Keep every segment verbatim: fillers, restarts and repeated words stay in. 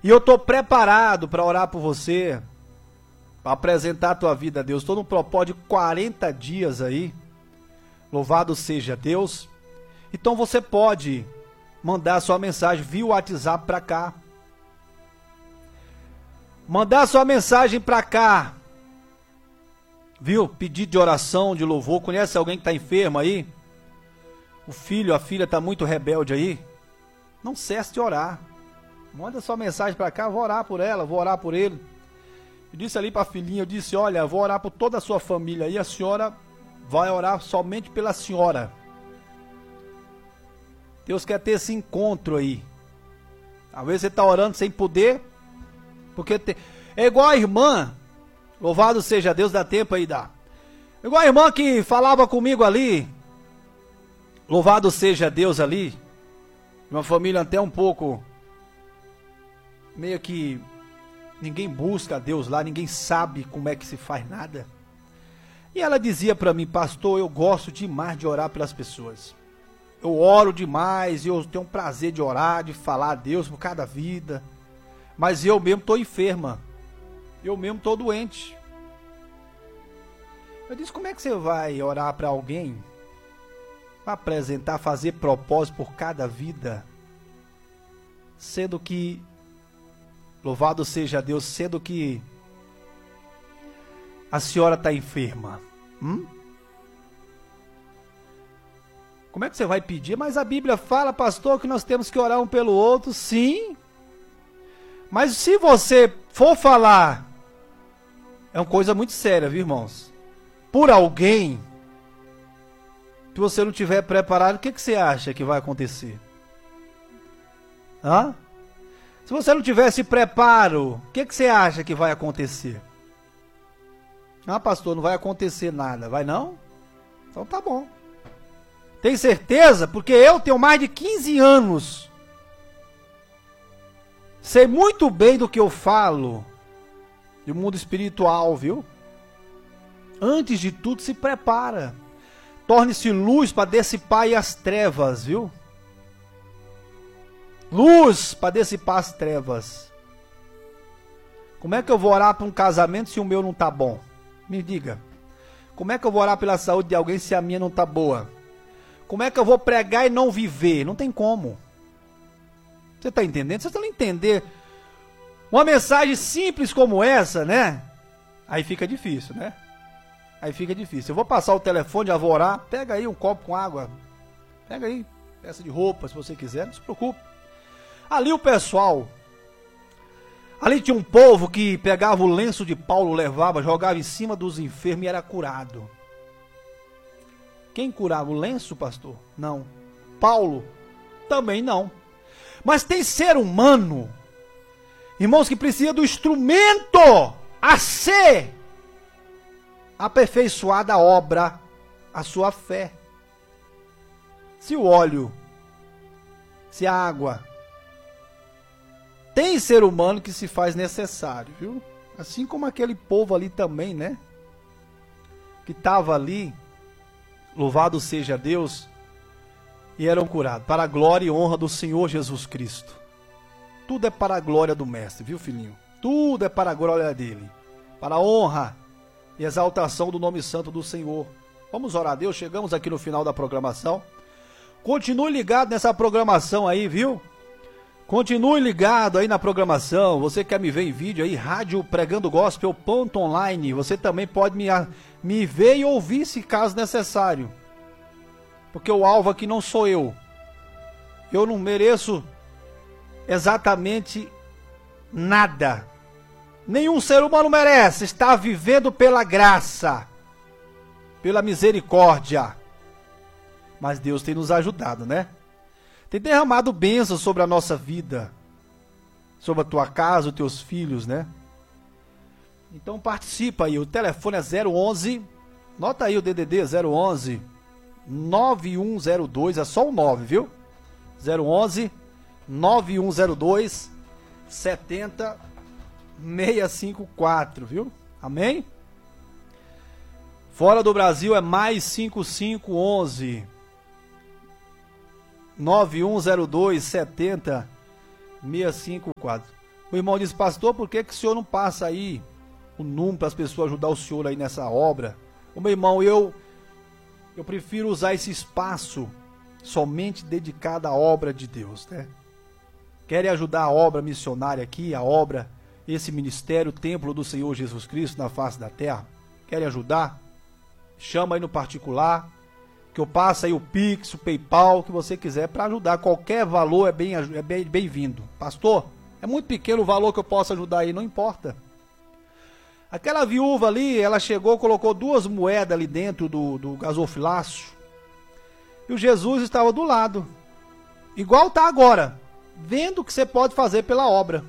E eu estou preparado para orar por você, para apresentar a tua vida a Deus. Estou num propósito de quarenta dias aí. Louvado seja Deus. Então você pode mandar sua mensagem via WhatsApp para cá. Mandar sua mensagem para cá. Viu? Pedido de oração, de louvor. Conhece alguém que está enfermo aí? O filho, a filha está muito rebelde aí? Não cesse de orar. Manda sua mensagem para cá, vou orar por ela, vou orar por ele. Eu disse ali para a filhinha, eu disse, olha, vou orar por toda a sua família. E a senhora vai orar somente pela senhora. Deus quer ter esse encontro aí. Às vezes você está orando sem poder. Porque te... é igual a irmã. Louvado seja Deus, dá tempo aí, dá. É igual a irmã que falava comigo ali. Louvado seja Deus ali. Uma família até um pouco... meio que ninguém busca a Deus lá, ninguém sabe como é que se faz nada. E ela dizia para mim, pastor, eu gosto demais de orar pelas pessoas. Eu oro demais, eu tenho um prazer de orar, de falar a Deus por cada vida. Mas eu mesmo estou enferma. Eu mesmo estou doente. Eu disse, como é que você vai orar para alguém? Para apresentar, fazer propósito por cada vida? Sendo que louvado seja Deus, sendo que a senhora está enferma. Hum? Como é que você vai pedir? Mas a Bíblia fala, pastor, que nós temos que orar um pelo outro, sim. Mas se você for falar, é uma coisa muito séria, viu, irmãos? Por alguém, se você não estiver preparado, o que, que você acha que vai acontecer? Hã? Se você não tivesse preparo, o que, que você acha que vai acontecer? Ah, pastor, não vai acontecer nada. Vai não? Então tá bom. Tem certeza? Porque eu tenho mais de quinze anos. Sei muito bem do que eu falo. Do mundo espiritual, viu? Antes de tudo, se prepara. Torne-se luz para dissipar as trevas, viu? Luz para dissipar as trevas. Como é que eu vou orar para um casamento se o meu não está bom? Me diga. Como é que eu vou orar pela saúde de alguém se a minha não está boa? Como é que eu vou pregar e não viver? Não tem como. Você está entendendo? Se você não entender uma mensagem simples como essa, né? Aí fica difícil, né? Aí fica difícil. Eu vou passar o telefone, já vou orar. Pega aí um copo com água. Pega aí, peça de roupa, se você quiser, não se preocupe. Ali o pessoal, ali tinha um povo que pegava o lenço de Paulo, levava, jogava em cima dos enfermos e era curado. Quem curava? O lenço, pastor? Não. Paulo? Também não. Mas tem ser humano, irmãos, que precisa do instrumento a ser aperfeiçoada a obra, a sua fé. Se o óleo, se a água, tem ser humano que se faz necessário, viu? Assim como aquele povo ali também, né? Que estava ali, louvado seja Deus, e eram curados, para a glória e honra do Senhor Jesus Cristo. Tudo é para a glória do Mestre, viu, filhinho? Tudo é para a glória dele, para a honra e exaltação do nome santo do Senhor. Vamos orar a Deus, chegamos aqui no final da programação. Continue ligado nessa programação aí, viu? Continue ligado aí na programação. Você quer me ver em vídeo aí, rádio pregando gospel ponto online. Você também pode me, me ver e ouvir se caso necessário. Porque o alvo aqui não sou eu. Eu não mereço exatamente nada. Nenhum ser humano merece estar vivendo pela graça, pela misericórdia. Mas Deus tem nos ajudado, né? Tem derramado bênçãos sobre a nossa vida, sobre a tua casa, os teus filhos, né? Então participa aí, o telefone é zero onze, nota aí o D D D, zero onze, nove um zero dois, é só o nove, viu? zero onze, nove um zero dois, sete zero seis cinco quatro, viu? Amém? Fora do Brasil é mais cinco cinco onze, nove um zero dois, sete zero seis cinco quatro. O irmão disse, pastor, por que, que o senhor não passa aí o número para as pessoas ajudar o senhor aí nessa obra? O meu irmão, eu, eu prefiro usar esse espaço somente dedicado à obra de Deus, né? Querem ajudar a obra missionária aqui, a obra, esse ministério, o templo do Senhor Jesus Cristo na face da terra? Querem ajudar? Chama aí no particular, que eu passo aí o Pix, o PayPal, o que você quiser para ajudar. Qualquer valor é bem, é bem, bem-vindo. Pastor, é muito pequeno o valor que eu posso ajudar aí, não importa. Aquela viúva ali, ela chegou, colocou duas moedas ali dentro do, do gasofilácio. E o Jesus estava do lado. Igual está agora. Vendo o que você pode fazer pela obra.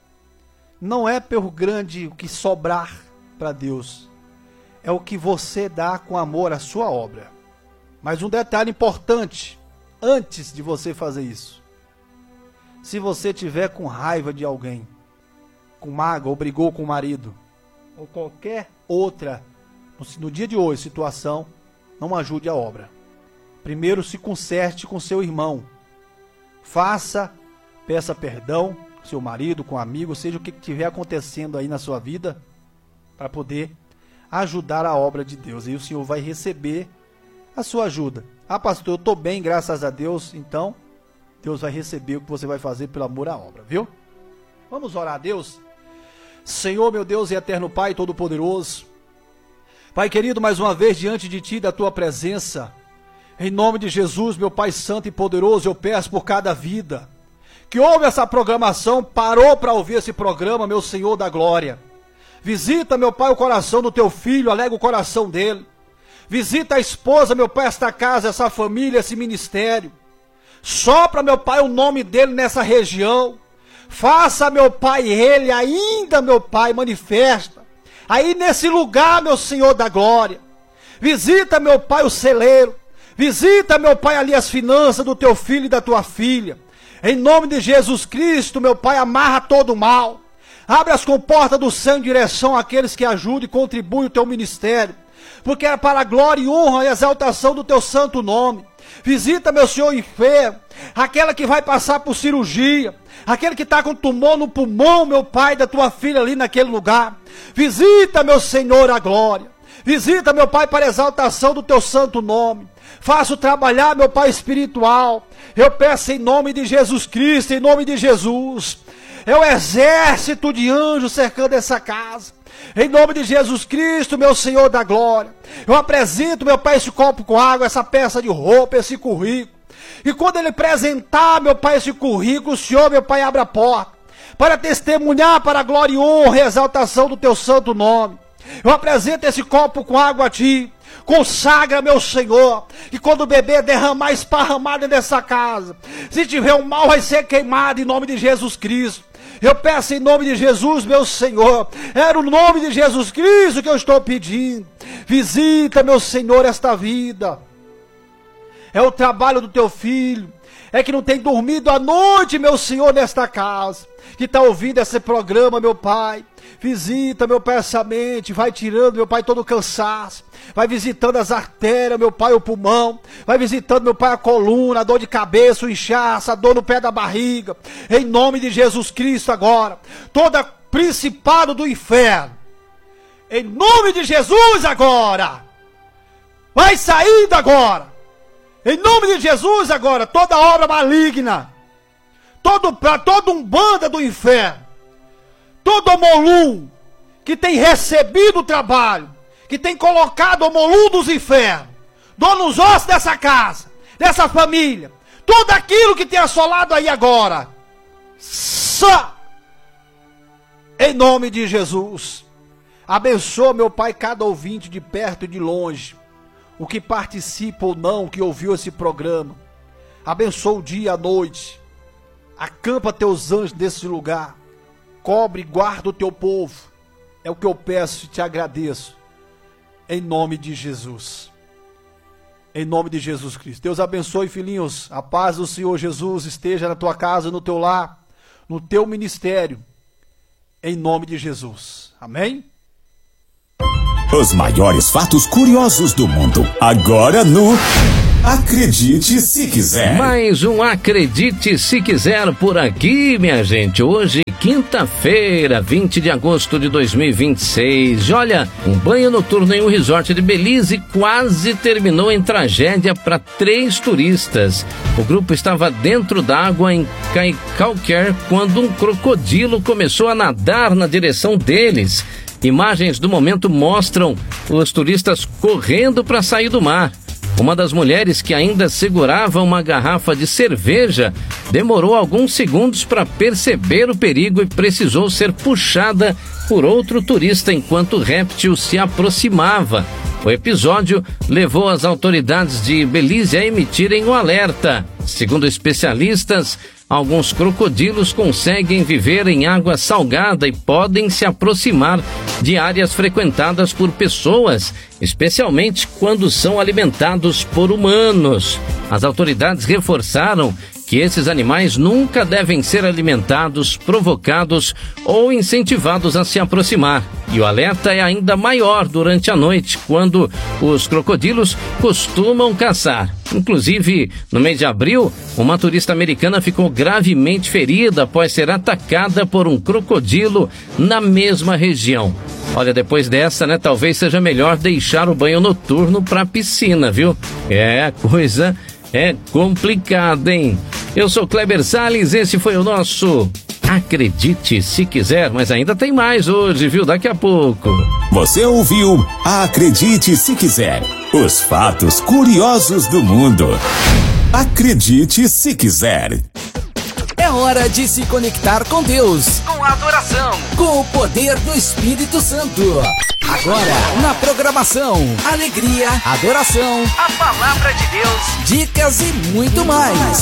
Não é pelo grande o que sobrar para Deus. É o que você dá com amor à sua obra. Mas um detalhe importante. Antes de você fazer isso. Se você tiver com raiva de alguém, com mágoa, ou brigou com o marido, ou qualquer outra, no dia de hoje, situação, não ajude a obra. Primeiro se conserte com seu irmão. Faça, peça perdão, com seu marido, com um amigo, seja o que estiver acontecendo aí na sua vida, para poder ajudar a obra de Deus. E o Senhor vai receber a sua ajuda. Ah, pastor, eu estou bem, graças a Deus. Então, Deus vai receber o que você vai fazer pelo amor à obra, viu? Vamos orar a Deus? Senhor, meu Deus e eterno Pai Todo-Poderoso, Pai querido, mais uma vez diante de Ti, da Tua presença, em nome de Jesus, meu Pai Santo e Poderoso, eu peço por cada vida que ouve essa programação, parou para ouvir esse programa, meu Senhor da glória. Visita, meu Pai, o coração do Teu filho, alega o coração dele. Visita a esposa, meu Pai, esta casa, essa família, esse ministério. Sopra, meu Pai, o nome dele nessa região. Faça, meu Pai, ele ainda, meu Pai, manifesta. Aí nesse lugar, meu Senhor da glória. Visita, meu Pai, o celeiro. Visita, meu Pai, ali as finanças do teu filho e da tua filha. Em nome de Jesus Cristo, meu Pai, amarra todo o mal. Abre as comportas do céu em direção àqueles que ajudam e contribuem o teu ministério. Porque é para a glória e honra e exaltação do teu santo nome. Visita, meu Senhor, enfermo. Aquela que vai passar por cirurgia. Aquele que está com tumor no pulmão, meu Pai, da tua filha ali naquele lugar. Visita, meu Senhor, a glória. Visita, meu Pai, para a exaltação do teu santo nome. Faço trabalhar, meu Pai espiritual. Eu peço em nome de Jesus Cristo, em nome de Jesus. É o exército de anjos cercando essa casa. Em nome de Jesus Cristo, meu Senhor da glória. Eu apresento, meu Pai, esse copo com água, essa peça de roupa, esse currículo. E quando ele apresentar, meu Pai, esse currículo, o Senhor, meu Pai, abre a porta. Para testemunhar para a glória e honra e exaltação do teu santo nome. Eu apresento esse copo com água a Ti. Consagra, meu Senhor, que quando o bebê derramar, esparramar dentro dessa casa, se tiver um mal, vai ser queimado em nome de Jesus Cristo. Eu peço em nome de Jesus, meu Senhor, era o nome de Jesus Cristo que eu estou pedindo. Visita, meu Senhor, esta vida. É o trabalho do teu filho, é que não tem dormido à noite, meu Senhor, nesta casa, que está ouvindo esse programa, meu Pai. Visita, meu Pai, essa mente, vai tirando, meu Pai, todo o cansaço, vai visitando as artérias, meu Pai, o pulmão, vai visitando, meu Pai, a coluna, a dor de cabeça, o inchaço, a dor no pé da barriga, em nome de Jesus Cristo agora, toda principado do inferno, em nome de Jesus agora, vai saindo agora, em nome de Jesus agora, toda obra maligna, todo, pra todo um banda do inferno, todo homolum que tem recebido o trabalho, que tem colocado o homolum dos infernos, dono nos ossos dessa casa, dessa família, tudo aquilo que tem assolado aí agora, só em nome de Jesus. Abençoa, meu Pai, cada ouvinte de perto e de longe, o que participa ou não, que ouviu esse programa. Abençoa o dia e a noite. Acampa teus anjos nesse lugar. Cobre e guarda o teu povo. É o que eu peço e te agradeço. Em nome de Jesus. Em nome de Jesus Cristo. Deus abençoe, filhinhos. A paz do Senhor Jesus esteja na tua casa, no teu lar, no teu ministério. Em nome de Jesus. Amém? Os maiores fatos curiosos do mundo. Agora no Acredite se quiser. Mais um Acredite se quiser por aqui, minha gente. Hoje, quinta-feira, vinte de agosto de dois mil e vinte e seis. Olha, um banho noturno em um resort de Belize quase terminou em tragédia para três turistas. O grupo estava dentro d'água em Kaikalker quando um crocodilo começou a nadar na direção deles. Imagens do momento mostram os turistas correndo para sair do mar. Uma das mulheres, que ainda segurava uma garrafa de cerveja, demorou alguns segundos para perceber o perigo e precisou ser puxada por outro turista enquanto o réptil se aproximava. O episódio levou as autoridades de Belize a emitirem um alerta. Segundo especialistas, alguns crocodilos conseguem viver em água salgada e podem se aproximar de áreas frequentadas por pessoas, especialmente quando são alimentados por humanos. As autoridades reforçaram que esses animais nunca devem ser alimentados, provocados ou incentivados a se aproximar. E o alerta é ainda maior durante a noite, quando os crocodilos costumam caçar. Inclusive, no mês de abril, uma turista americana ficou gravemente ferida após ser atacada por um crocodilo na mesma região. Olha, depois dessa, né, talvez seja melhor deixar o banho noturno para a piscina, viu? É, a coisa é complicada, hein? Eu sou Kleber Salles, esse foi o nosso Acredite se quiser, mas ainda tem mais hoje, viu? Daqui a pouco. Você ouviu Acredite se quiser, os fatos curiosos do mundo. Acredite se quiser. É hora de se conectar com Deus, com a adoração, com o poder do Espírito Santo. Agora, na programação, alegria, adoração, a palavra de Deus, dicas e muito mais.